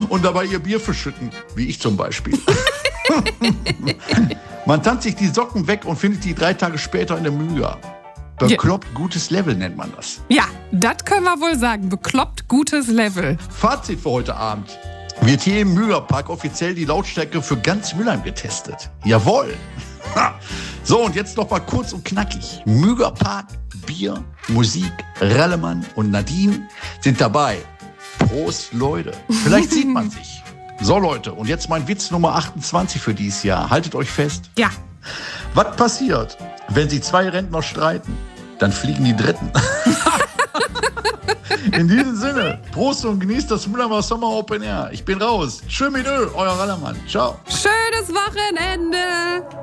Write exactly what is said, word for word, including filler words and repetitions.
und dabei ihr Bier verschütten, wie ich zum Beispiel. Man tanzt sich die Socken weg und findet die drei Tage später in der Müga. Bekloppt gutes Level nennt man das. Ja, das können wir wohl sagen. Bekloppt gutes Level. Fazit für heute Abend. Wird hier im Mügerpark offiziell die Lautstärke für ganz Mülheim getestet. Jawohl. So, und jetzt noch mal kurz und knackig. Mügerpark, Bier, Musik, Rallemann und Nadine sind dabei. Prost, Leute. Vielleicht sieht man sich. So, Leute, und jetzt mein Witz Nummer achtundzwanzig für dieses Jahr. Haltet euch fest. Ja. Was passiert, wenn sich zwei Rentner streiten? Dann fliegen die Dritten. In diesem Sinne, Prost und genießt das Mülheimer Sommer Open Air. Ich bin raus. Schön mit Öl, euer Rallermann. Ciao. Schönes Wochenende.